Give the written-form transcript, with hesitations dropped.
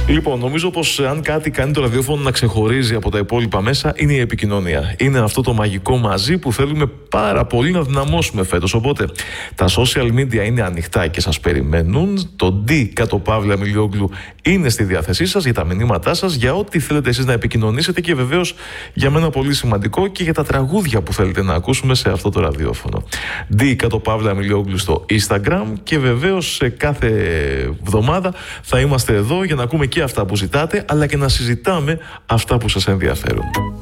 Λοιπόν, νομίζω πως αν κάτι κάνει το ραδιόφωνο να ξεχωρίζει από τα υπόλοιπα μέσα, είναι η επικοινωνία. Είναι αυτό το μαγικό μαζί που θέλουμε πάρα πολύ να δυναμώσουμε φέτος. Οπότε τα social media είναι ανοιχτά και σας περιμένουν. Το D_Milioglou είναι στη διάθεσή σας για τα μηνύματά σας, για ό,τι θέλετε εσείς να επικοινωνήσετε και βεβαίως για μένα πολύ σημαντικό και για τα τραγούδια που θέλετε να ακούσουμε σε αυτό το ραδιόφωνο. D_Milioglou στο Instagram και βεβαίως σε κάθε εβδομάδα θα είμαστε εδώ για να ακούμε και αυτά που ζητάτε, αλλά και να συζητάμε αυτά που σας ενδιαφέρουν.